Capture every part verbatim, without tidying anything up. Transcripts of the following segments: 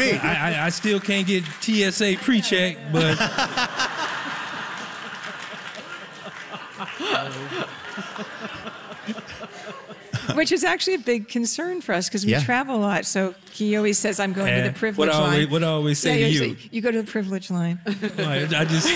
be. I, I, I still can't get T S A pre-check, but... Which is actually a big concern for us because we Yeah. travel a lot. So he always says, I'm going Yeah. to the privilege What I always- line. what I always say yeah, to you you. say, you go to the privilege line. I just...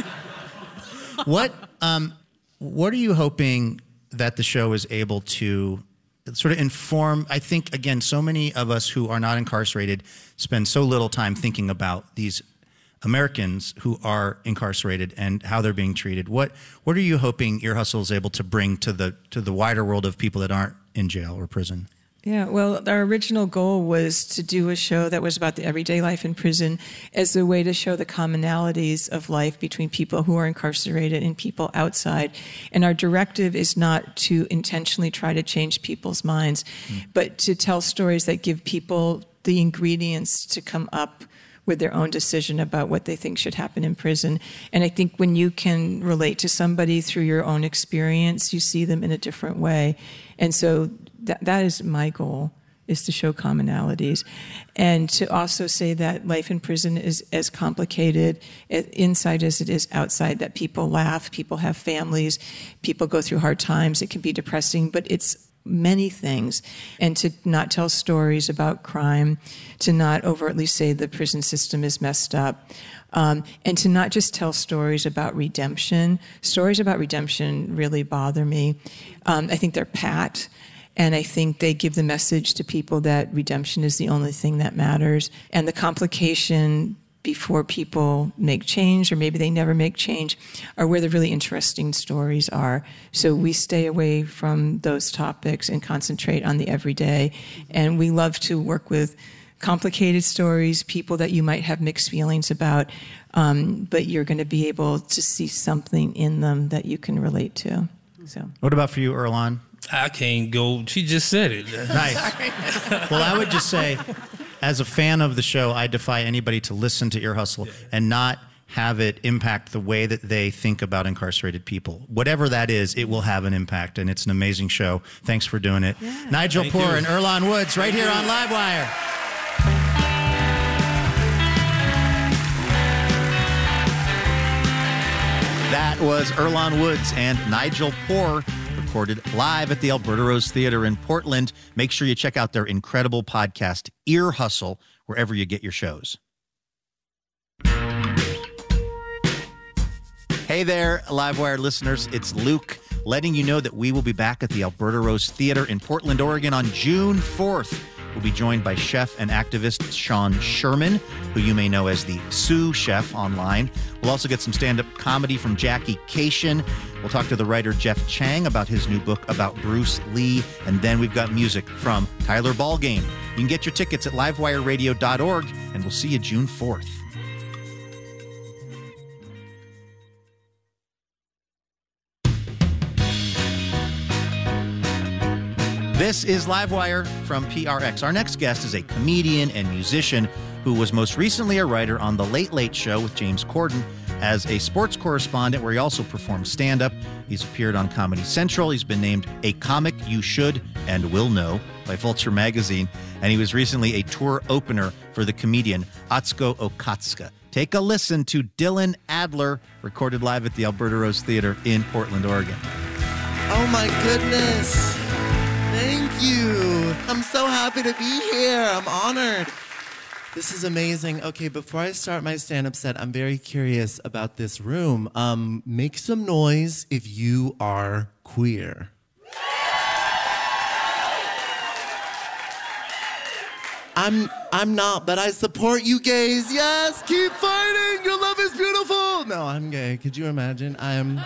What um, what are you hoping that the show is able to sort of inform? I think, again, so many of us who are not incarcerated spend so little time thinking about these Americans who are incarcerated and how they're being treated. What what are you hoping Ear Hustle is able to bring to the to the wider world of people that aren't in jail or prison? Yeah, well, our original goal was to do a show that was about the everyday life in prison as a way to show the commonalities of life between people who are incarcerated and people outside. And our directive is not to intentionally try to change people's minds, mm. but to tell stories that give people the ingredients to come up with their own decision about what they think should happen in prison. And I think when you can relate to somebody through your own experience, you see them in a different way. And so that that is my goal, is to show commonalities. And to also say that life in prison is as complicated inside as it is outside, that people laugh, people have families, people go through hard times, it can be depressing, but it's many things. And to not tell stories about crime, to not overtly say the prison system is messed up, um, and to not just tell stories about redemption. Stories about redemption really bother me. Um, I think they're pat, and I think they give the message to people that redemption is the only thing that matters. And the complication before people make change, or maybe they never make change, are where the really interesting stories are. So we stay away from those topics and concentrate on the everyday. And we love to work with complicated stories, people that you might have mixed feelings about, um, but you're going to be able to see something in them that you can relate to. So, what about for you, Earlonne? I can't go. She just said it. Nice. Well, I would just say, as a fan of the show, I defy anybody to listen to Ear Hustle yeah. and not have it impact the way that they think about incarcerated people. Whatever that is, it will have an impact, and it's an amazing show. Thanks for doing it. Yeah. Nigel Thank Poor you. and Earlonne Woods right here on Livewire. That was Earlonne Woods and Nigel Poor, recorded live at the Alberta Rose Theatre in Portland. Make sure you check out their incredible podcast, Ear Hustle, wherever you get your shows. Hey there, Livewire listeners. It's Luke letting you know that we will be back at the Alberta Rose Theatre in Portland, Oregon on June fourth. We'll be joined by chef and activist Sean Sherman, who you may know as the Sue Chef online. We'll also get some stand-up comedy from Jackie Cation. We'll talk to the writer Jeff Chang about his new book about Bruce Lee. And then we've got music from Tyler Ballgame. You can get your tickets at livewire radio dot org, and we'll see you June fourth. This is Livewire from P R X. Our next guest is a comedian and musician who was most recently a writer on The Late Late Show with James Corden, as a sports correspondent where he also performed stand-up. He's appeared on Comedy Central. He's been named a comic you should and will know by Vulture Magazine. And he was recently a tour opener for the comedian Atsuko Okatsuka. Take a listen to Dylan Adler, recorded live at the Alberta Rose Theatre in Portland, Oregon. Oh my goodness. Thank you. I'm so happy to be here. I'm honored. This is amazing. Okay, before I start my stand-up set, I'm very curious about this room. Um, make some noise if you are queer. I'm I'm not, but I support you gays. Yes, keep fighting. Your love is beautiful. No, I'm gay. Could you imagine? I'm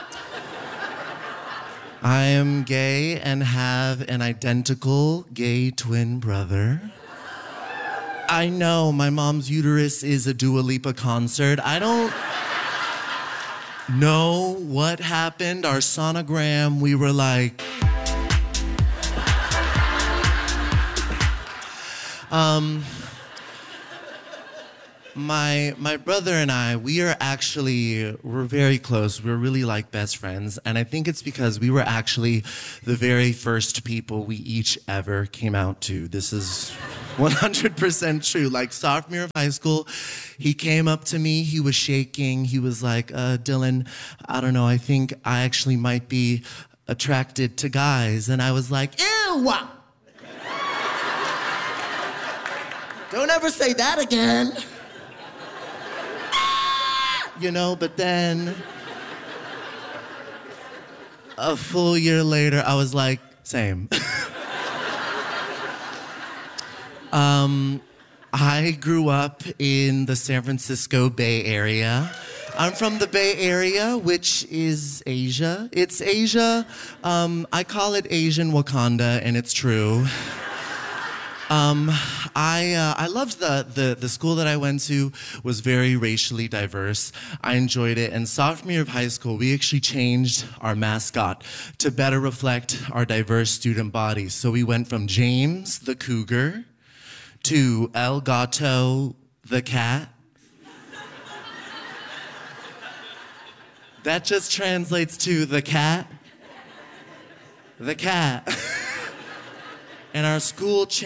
I am gay and have an identical gay twin brother. I know my mom's uterus is a Dua Lipa concert. I don't know what happened. Our sonogram, we were like... Um, my my brother and I, we are actually, we're very close. We're really like best friends. And I think it's because we were actually the very first people we each ever came out to. This is... one hundred percent true. Like sophomore year of high school, he came up to me. He was shaking. He was like, uh, Dylan, I don't know. I think I actually might be attracted to guys. And I was like, ew! Don't ever say that again. You know, but then a full year later, I was like, same. um, I grew up in the San Francisco Bay Area. I'm from the Bay Area, which is Asia. It's Asia. Um, I call it Asian Wakanda, and it's true. Um, I uh, I loved the, the the school that I went to was very racially diverse. I enjoyed it. And sophomore year of high school, we actually changed our mascot to better reflect our diverse student body. So we went from James the cougar to El Gato the cat. That just translates to the cat. The cat. And our school changed.